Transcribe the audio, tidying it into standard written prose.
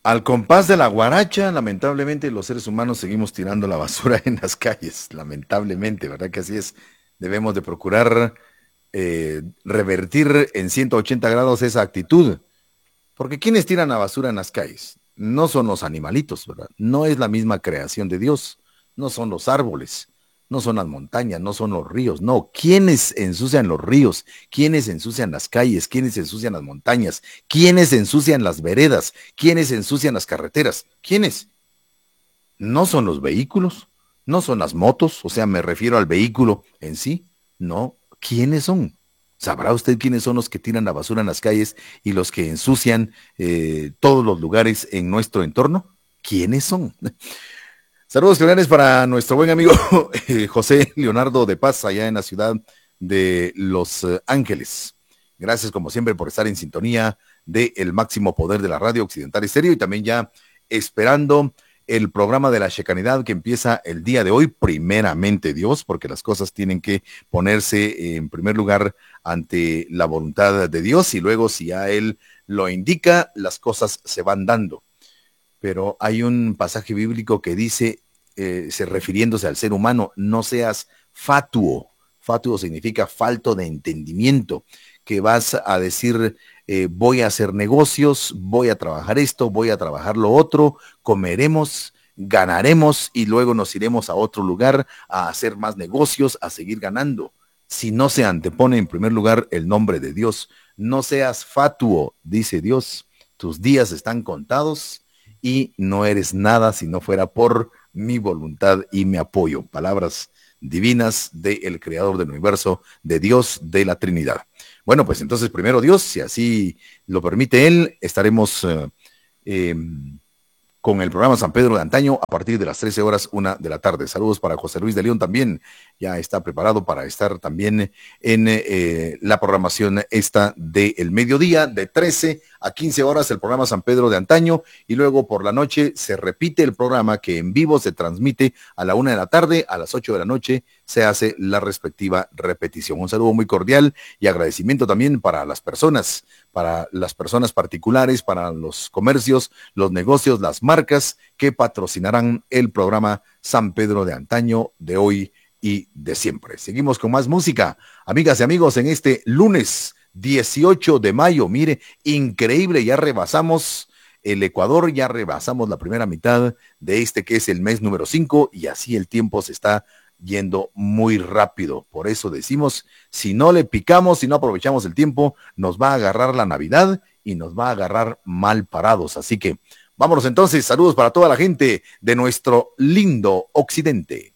Al compás de la guaracha, lamentablemente los seres humanos seguimos tirando la basura en las calles, lamentablemente, ¿verdad que así es? Debemos de procurar revertir en 180 grados esa actitud, porque quienes tiran la basura en las calles no son los animalitos, ¿verdad? No es la misma creación de Dios, no son los árboles, no son las montañas, no son los ríos, no. ¿Quiénes ensucian los ríos? ¿Quiénes ensucian las calles? ¿Quiénes ensucian las montañas? ¿Quiénes ensucian las veredas? ¿Quiénes ensucian las carreteras? ¿Quiénes? No son los vehículos, no son las motos, o sea, me refiero al vehículo en sí, no. ¿Quiénes son? ¿Sabrá usted quiénes son los que tiran la basura en las calles y los que ensucian todos los lugares en nuestro entorno? ¿Quiénes son? Saludos cordiales para nuestro buen amigo José Leonardo de Paz, allá en la ciudad de Los Ángeles. Gracias, como siempre, por estar en sintonía de El Máximo Poder de la Radio Occidental Estéreo y también ya esperando el programa de la Shekinah que empieza el día de hoy, primeramente Dios, porque las cosas tienen que ponerse en primer lugar ante la voluntad de Dios y luego si a Él lo indica, las cosas se van dando. Pero hay un pasaje bíblico que dice, refiriéndose al ser humano, no seas fatuo. Fatuo significa falto de entendimiento, que vas a decir, voy a hacer negocios, voy a trabajar esto, voy a trabajar lo otro, comeremos, ganaremos y luego nos iremos a otro lugar a hacer más negocios, a seguir ganando. Si no se antepone en primer lugar el nombre de Dios, no seas fatuo, dice Dios, tus días están contados y no eres nada si no fuera por mi voluntad y mi apoyo. Palabras divinas del Creador del universo, de Dios, de la Trinidad. Bueno, pues entonces primero Dios, si así lo permite Él, estaremos con el programa San Pedro de Antaño a partir de las 13 horas, 1 de la tarde. Saludos para José Luis de León también, ya está preparado para estar también en la programación esta del mediodía, de 13 a 15 horas el programa San Pedro de Antaño y luego por la noche se repite el programa que en vivo se transmite a la 1 de la tarde, a las 8 de la noche se hace la respectiva repetición. Un saludo muy cordial y agradecimiento también para las personas particulares, para los comercios, los negocios, las marcas que patrocinarán el programa San Pedro de Antaño de hoy y de siempre. Seguimos con más música, amigas y amigos, en este lunes 18 de mayo. Mire, increíble, ya rebasamos el Ecuador, ya rebasamos la primera mitad de este que es el mes número 5 y así el tiempo se está yendo muy rápido. Por eso decimos, si no le picamos, si no aprovechamos el tiempo, nos va a agarrar la Navidad y nos va a agarrar mal parados. Así que vámonos entonces, saludos para toda la gente de nuestro lindo occidente.